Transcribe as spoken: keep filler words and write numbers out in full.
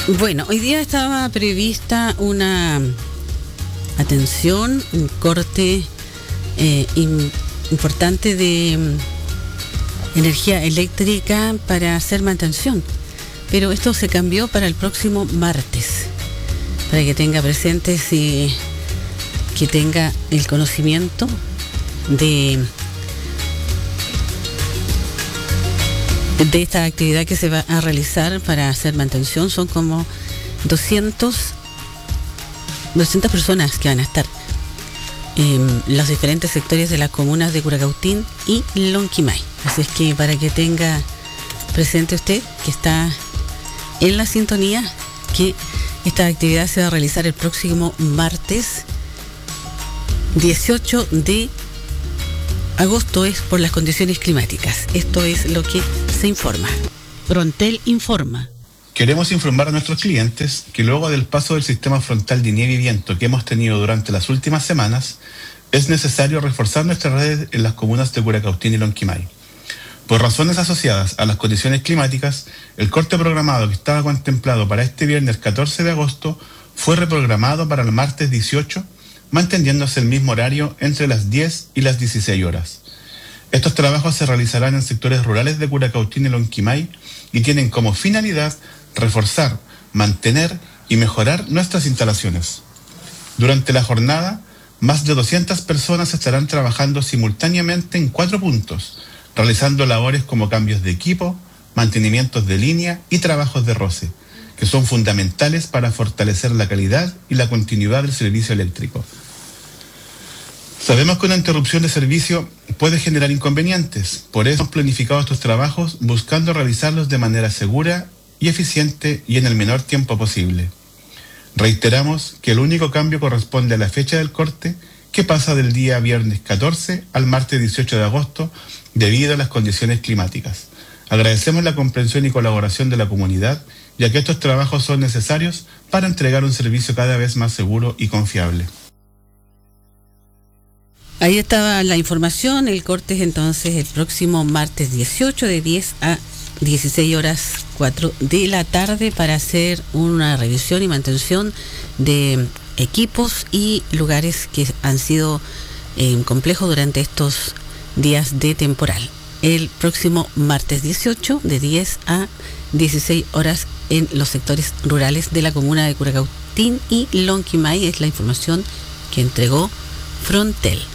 Bueno, hoy día estaba prevista una atención, un corte eh, in, importante de um, energía eléctrica para hacer mantención, pero esto se cambió para el próximo martes, para que tenga presente, si, que tenga el conocimiento de de esta actividad que se va a realizar para hacer mantención. Son como doscientas personas que van a estar en los diferentes sectores de las comunas de Curacautín y Lonquimay. Así es que para que tenga presente usted, que está en la sintonía, que esta actividad se va a realizar el próximo martes dieciocho de agosto, es por las condiciones climáticas. Esto es lo que se informa. Frontel informa. Queremos informar a nuestros clientes que luego del paso del sistema frontal de nieve y viento que hemos tenido durante las últimas semanas, es necesario reforzar nuestras redes en las comunas de Curacautín y Lonquimay. Por razones asociadas a las condiciones climáticas, el corte programado que estaba contemplado para este viernes catorce de agosto fue reprogramado para el martes dieciocho, manteniéndose el mismo horario entre las diez y las dieciséis horas. Estos trabajos se realizarán en sectores rurales de Curacautín y Lonquimay y tienen como finalidad reforzar, mantener y mejorar nuestras instalaciones. Durante la jornada, más de doscientas personas estarán trabajando simultáneamente en cuatro puntos, realizando labores como cambios de equipo, mantenimientos de línea y trabajos de roce, que son fundamentales para fortalecer la calidad y la continuidad del servicio eléctrico. Sabemos que una interrupción de servicio puede generar inconvenientes, por eso hemos planificado estos trabajos buscando realizarlos de manera segura y eficiente y en el menor tiempo posible. Reiteramos que el único cambio corresponde a la fecha del corte, que pasa del día viernes catorce al martes dieciocho de agosto debido a las condiciones climáticas. Agradecemos la comprensión y colaboración de la comunidad, ya que estos trabajos son necesarios para entregar un servicio cada vez más seguro y confiable. Ahí estaba la información. El corte es entonces el próximo martes dieciocho de diez a dieciséis horas cuatro de la tarde para hacer una revisión y mantención de equipos y lugares que han sido eh, complejos durante estos días de temporal. El próximo martes dieciocho de diez a dieciséis horas en los sectores rurales de la comuna de Curacautín y Lonquimay, es la información que entregó Frontel.